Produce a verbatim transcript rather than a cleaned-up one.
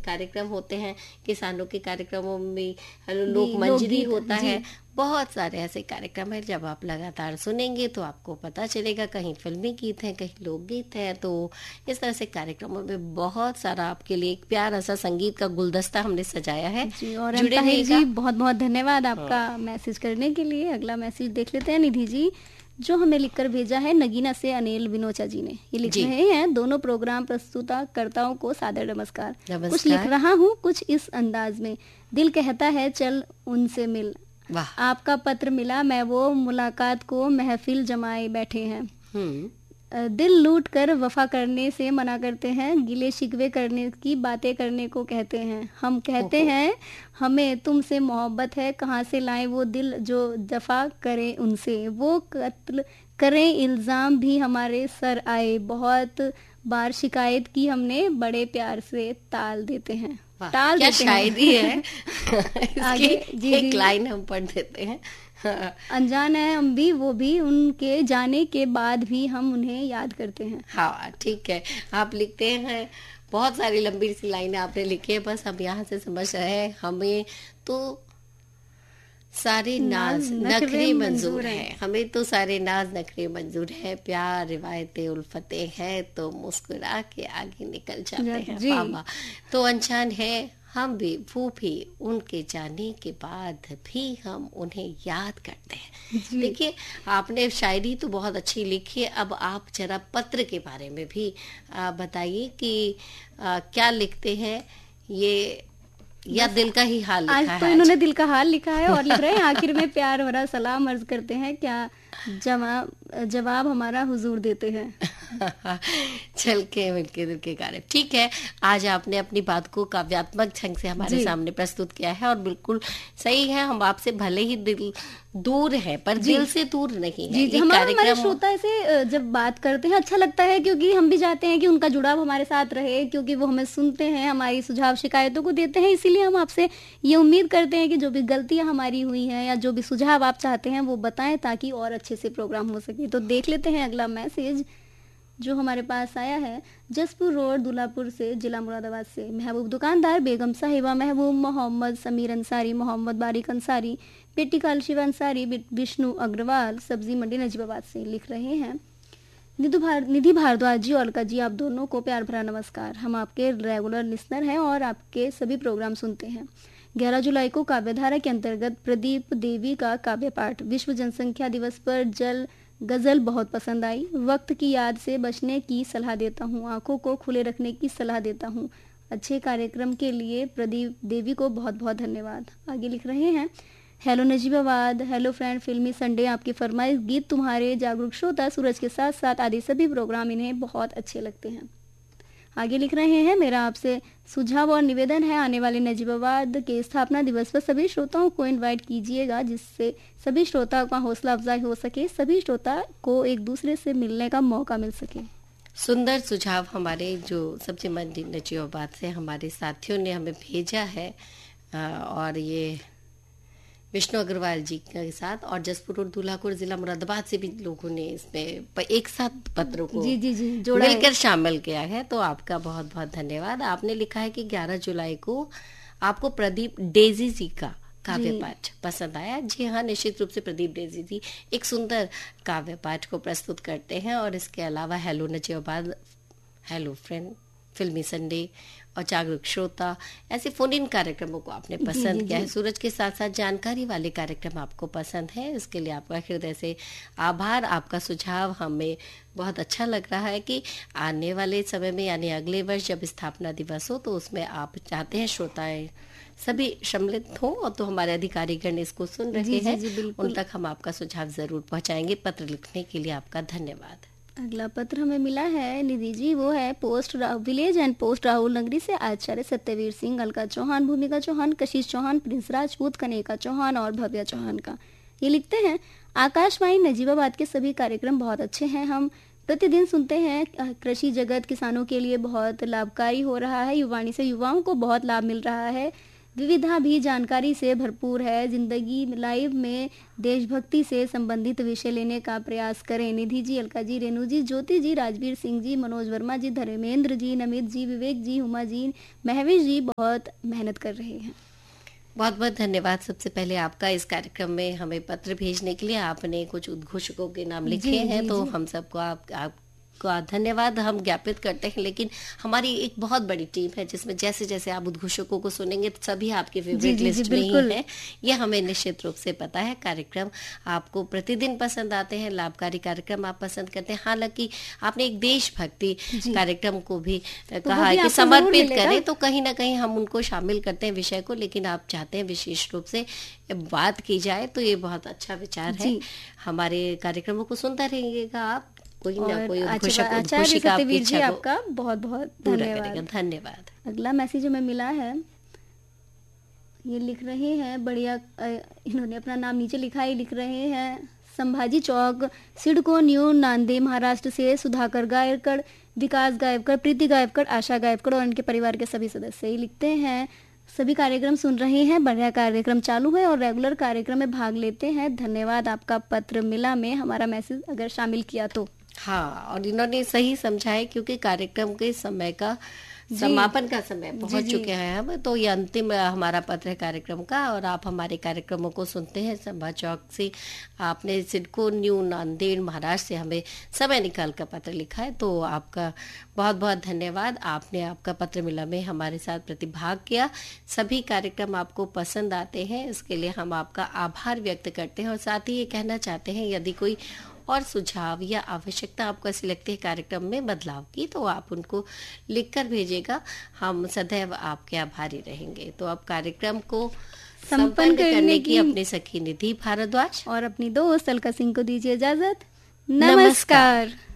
कार्यक्रम होते हैं, किसानों के कार्यक्रमों में लोक मंजरी होता है, बहुत सारे ऐसे कार्यक्रम है। जब आप लगातार सुनेंगे तो आपको पता चलेगा, कहीं फिल्मी गीत हैं, कहीं लोकगीत है। तो इस तरह से कार्यक्रमों में बहुत सारा आपके लिए एक प्यारा सा संगीत का गुलदस्ता हमने सजाया है जी। और जुड़े जी बहुत बहुत धन्यवाद आपका मैसेज करने के लिए। अगला मैसेज देख लेते हैं निधि जी, जो हमें लिखकर भेजा है नगीना से अनिल विनोचा जी ने। ये लिख रहे हैं, दोनों प्रोग्राम प्रस्तुतकर्ताओं को सादर नमस्कार। नमस्कार। कुछ लिख रहा हूँ कुछ इस अंदाज में, दिल कहता है चल उनसे मिल, आपका पत्र मिला, मैं वो मुलाकात को महफिल जमाए बैठे हैं। दिल लूट कर वफा करने से मना करते हैं, गिले शिकवे करने की बातें करने को कहते हैं। हम कहते हैं हमें तुमसे मोहब्बत है, कहाँ से लाएं वो दिल जो दफा करें उनसे, वो कत्ल करें इल्जाम भी हमारे सर आए, बहुत बार शिकायत की हमने, बड़े प्यार से टाल देते हैं। टाल क्या देते शायरी है। आगे जी एक लाइन हम पढ़ देते हैं। अनजान है हम भी, वो भी, उनके जाने के बाद भी हम उन्हें याद करते हैं। हाँ ठीक है, आप लिखते हैं, बहुत सारी लंबी सी लाइनें आपने लिखी है, बस हम यहाँ से समझ रहे हैं हमें तो सारे नाज नखरे मंजूर है, हमें तो सारे नाज नखरे मंजूर है, प्यार रिवायतें उल्फतें हैं तो मुस्कुरा के आगे निकल जाते हैं। बाबा तो अनजान है हम भी, वो भी, उनके जाने के बाद भी हम उन्हें याद करते हैं। देखिए आपने शायरी तो बहुत अच्छी लिखी है, अब आप जरा पत्र के बारे में भी बताइए कि आ, क्या लिखते हैं ये, या दिल का ही हाल लिखा आज है? तो इन्होंने दिल का हाल लिखा है और लिख रहे हैं आखिर में प्यार भरा सलाम अर्ज करते हैं, क्या जवाब जवाब हमारा हुजूर देते हैं। चल के मिलके दिल के गाने। ठीक है, आज आपने अपनी बात को काव्यात्मक ढंग से हमारे सामने प्रस्तुत किया है और बिल्कुल सही है। हम आपसे भले ही दिल दूर है पर दिल से दूर नहीं है। जी, हमारे हमारे श्रोता ऐसे जब बात करते हैं अच्छा लगता है, क्योंकि हम भी चाहते हैं कि उनका जुड़ाव हमारे साथ रहे, क्योंकि वो हमें सुनते हैं, हमारी सुझाव शिकायतों को देते हैं। इसीलिए हम आपसे ये उम्मीद करते हैं कि जो भी गलतियां हमारी हुई हैं या जो भी सुझाव आप चाहते हैं वो बताएं, ताकि और अच्छे से प्रोग्राम हो सके। तो देख लेते हैं अगला मैसेज जो हमारे पास आया है जसपुर रोड दुल्हापुर से, जिला मुरादाबाद से। महबूब दुकानदार, बेगम साहिबा, महबूब, मोहम्मद समीर अंसारी, मोहम्मद बारिक अंसारी, बेटी काल शिवा अंसारी, विष्णु अग्रवाल, सब्जी मंडी नजीबाबाद से लिख रहे हैं। निधि भार, निधि भारद्वाज जी और अलका जी, आप दोनों को प्यार भरा नमस्कार। हम आपके रेगुलर लिसनर हैं और आपके सभी प्रोग्राम सुनते हैं। ग्यारह जुलाई को काव्यधारा के अंतर्गत प्रदीप देवी का काव्य पाठ विश्व जनसंख्या दिवस पर जल गजल बहुत पसंद आई। वक्त की याद से बचने की सलाह देता हूँ, आंखों को खुले रखने की सलाह देता हूँ। अच्छे कार्यक्रम के लिए प्रदीप देवी को बहुत बहुत धन्यवाद। आगे लिख रहे हैं, हेलो नजीबाबाद, हेलो फ्रेंड, फिल्मी संडे, आपकी फरमाइश गीत तुम्हारे, जागरूक श्रोता, सूरज के साथ साथ आदि सभी प्रोग्राम इन्हें बहुत अच्छे लगते हैं। आगे लिख रहे हैं, मेरा आपसे सुझाव और निवेदन है, आने वाले नजीबाबाद के स्थापना दिवस पर सभी श्रोताओं को इनवाइट कीजिएगा, जिससे सभी श्रोताओं का हौसला अफजाई हो सके, सभी श्रोता को एक दूसरे से मिलने का मौका मिल सके। सुंदर सुझाव हमारे जो सब्जी मंडी नजीबाबाद से हमारे साथियों ने हमें भेजा है, और ये विष्णु अग्रवाल जी के साथ और जसपुर और दूल्हापुर जिला मुरादाबाद से भी लोगों ने इसमें एक साथ पत्रों को जी जी जी मिलकर शामिल किया है। तो आपका बहुत बहुत धन्यवाद। आपने लिखा है कि ग्यारह जुलाई को आपको प्रदीप डेजी जी का काव्य पाठ पसंद आया। जी हाँ, निश्चित रूप से प्रदीप डेजी जी एक सुंदर काव्य पाठ को प्रस्तुत करते हैं। और इसके अलावा हेलो नजीबाबाद, हेलो फ्रेंड, फिल्मी संडे और जागरूक श्रोता, ऐसे फोन इन कार्यक्रमों को आपने पसंद किया है। सूरज के साथ साथ जानकारी वाले कार्यक्रम आपको पसंद है, इसके लिए आपका हृदय से आभार। आपका सुझाव हमें बहुत अच्छा लग रहा है कि आने वाले समय में यानी अगले वर्ष जब स्थापना दिवस हो तो उसमें आप चाहते हैं श्रोताएं सभी सम्मिलित हो, और तो हमारे अधिकारीगण इसको सुन रहे हैं, उन तक हम आपका सुझाव जरूर पहुंचाएंगे। पत्र लिखने के लिए आपका धन्यवाद। अगला पत्र हमें मिला है निधि जी, वो है post village and post Rahul नगरी से आचार्य सत्यवीर सिंह, अलका चौहान, भूमिका चौहान, कशिश चौहान, प्रिंस राजपूत, कनेका चौहान और भव्या चौहान का। ये लिखते हैं, आकाशवाणी नजीबाबाद के सभी कार्यक्रम बहुत अच्छे हैं, हम प्रतिदिन सुनते हैं। कृषि जगत किसानों के लिए बहुत लाभकारी हो रहा है, युवाणी से युवाओं को बहुत लाभ मिल रहा है। विविधा भी जानकारी से भरपूर है। जिंदगी लाइव में देशभक्ति से संबंधित विषय लेने का प्रयास करें। निधि जी, अलका जी, रेणु जी, ज्योति जी, राजवीर सिंह जी, मनोज वर्मा जी, धर्मेंद्र जी, नमित जी, विवेक जी, हुमा जी, महविश जी बहुत मेहनत कर रहे हैं। बहुत बहुत धन्यवाद सबसे पहले आपका इस कार्यक्रम में हमें पत्र भेजने के लिए। आपने कुछ उद्घोषकों के नाम लिखे हैं, तो हम सबको आप, आप का धन्यवाद हम ज्ञापित करते हैं। लेकिन हमारी एक बहुत बड़ी टीम है जिसमें जैसे जैसे आप उद्घोषकों को सुनेंगे तो सभी आपके फेवरेट लिस्ट में ही है, ये हमें निश्चित रूप से पता है। कार्यक्रम आपको प्रतिदिन पसंद आते हैं, लाभकारी कार्यक्रम आप पसंद करते हैं। हालांकि आपने एक देशभक्ति कार्यक्रम को भी तो कहा है कि समर्पित करें, तो कहीं ना कहीं हम उनको शामिल करते हैं विषय को, लेकिन आप चाहते हैं विशेष रूप से बात की जाए, तो ये बहुत अच्छा विचार है। हमारे कार्यक्रमों को सुनता रहिएगा आप। कोई ना कोई आचार्य सत्यवीर जी, आपका बहुत बहुत धन्यवाद। धन्यवाद। अगला मैसेज हमें मिला है, ये लिख रहे हैं, बढ़िया, इन्होंने अपना नाम नीचे लिखा है, लिख रहे हैं संभाजी चौक, सिडको, न्यू नांदे, महाराष्ट्र से सुधाकर गायकड़, विकास गायकड़, प्रीति गायकड़, आशा गायकड़ और उनके परिवार के सभी सदस्य ही लिखते हैं। सभी कार्यक्रम सुन रहे हैं, बढ़िया कार्यक्रम चालू है और रेगुलर कार्यक्रम में भाग लेते हैं। धन्यवाद, आपका पत्र मिला में हमारा मैसेज अगर शामिल किया तो। हाँ, और इन्होंने सही समझा है क्योंकि कार्यक्रम के समय का समापन का समय पहुंच चुके हैं हम, तो ये अंतिम हमारा पत्र है कार्यक्रम का। और आप हमारे कार्यक्रमों को सुनते हैं संभा चौक से, आपने सिडको, न्यू नांदेड़, महाराष्ट्र से हमें समय निकाल कर पत्र लिखा है, तो आपका बहुत बहुत धन्यवाद। आपने आपका पत्र मिला में हमारे साथ प्रतिभाग किया। सभी कार्यक्रम आपको पसंद आते हैं, इसके लिए हम आपका आभार व्यक्त करते हैं। और साथ ही ये कहना चाहते हैं, यदि कोई और सुझाव या आवश्यकता आपको ऐसी लगती है कार्यक्रम में बदलाव की, तो आप उनको लिखकर भेजेगा, हम सदैव आपके आभारी रहेंगे। तो अब कार्यक्रम को संपन्न करने, करने की अपनी सखी निधि भारद्वाज और अपनी दोस्त अलका सिंह को दीजिए इजाजत। नमस्कार।